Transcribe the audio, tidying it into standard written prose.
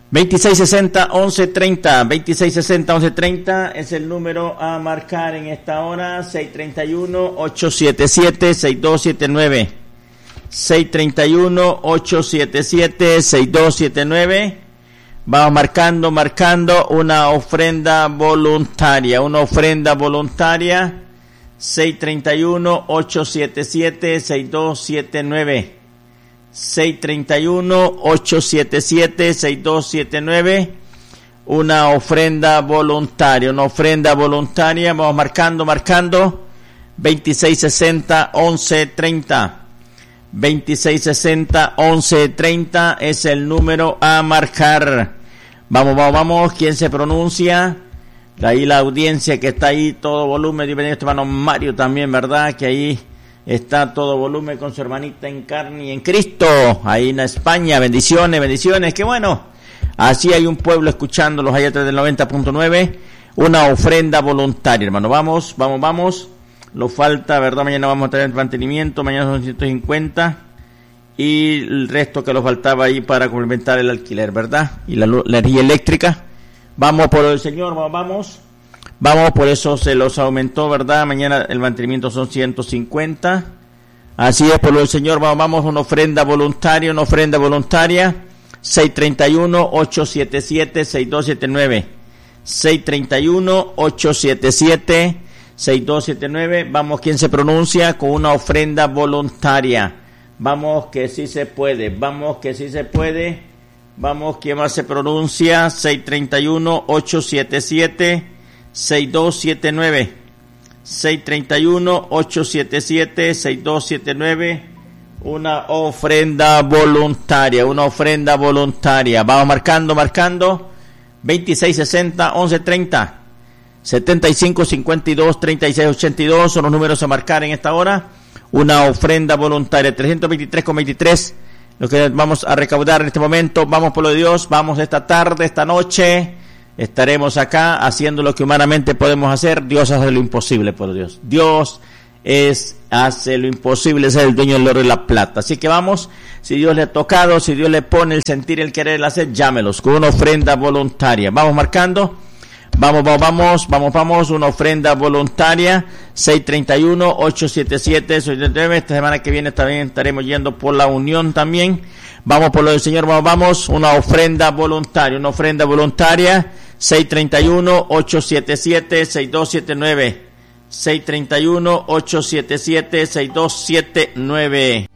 2660-1130, 2660-1130 es el número a marcar en esta hora, 631-877-6279, 631-877-6279, vamos marcando una ofrenda voluntaria, 631-877-6279, 631-877-6279, una ofrenda voluntaria, vamos marcando, 2660-1130, 2660-1130 es el número a marcar. Vamos, ¿quién se pronuncia? Ahí la audiencia que está ahí, todo volumen, bienvenido este hermano Mario también, ¿verdad? Que ahí está todo volumen con su hermanita en carne y en Cristo, ahí en España. Bendiciones, qué bueno. Así hay un pueblo escuchándolos allá atrás del 90.9, una ofrenda voluntaria, hermano. Vamos. Lo falta, ¿verdad? Mañana vamos a tener mantenimiento, mañana son 150 y el resto que lo faltaba ahí para complementar el alquiler, ¿verdad? Y la energía eléctrica. Vamos por el Señor, vamos, por eso se los aumentó, ¿verdad? Mañana el mantenimiento son 150. Así es, por el Señor, vamos, una ofrenda voluntaria, 631-877-6279, 631-877-6279, vamos, ¿quién se pronuncia? Con una ofrenda voluntaria, vamos, que sí se puede, vamos, ¿quién más se pronuncia? 631-877-6279, 631-877-6279, una ofrenda voluntaria, vamos marcando, 2660-1130, 7552-3682 son los números a marcar en esta hora, una ofrenda voluntaria, 323,23, lo que vamos a recaudar en este momento. Vamos por lo de Dios, vamos esta tarde, esta noche, estaremos acá haciendo lo que humanamente podemos hacer. Dios hace lo imposible, por Dios. Dios hace lo imposible, es el dueño del oro y la plata. Así que vamos, si Dios le ha tocado, si Dios le pone el sentir, el querer, el hacer, llámelos con una ofrenda voluntaria. Vamos marcando. Vamos, una ofrenda voluntaria, 631-877-679, esta semana que viene también estaremos yendo por la unión también, vamos por lo del Señor, vamos, una ofrenda voluntaria, 631-877-6279, 631-877-6279.